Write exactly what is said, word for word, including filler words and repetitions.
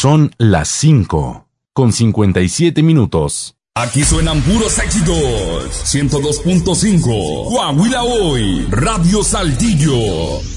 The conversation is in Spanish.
Son las cinco, con cincuenta y siete minutos. Aquí suenan puros éxitos. ciento dos punto cinco. Coahuila Hoy. Radio Saltillo.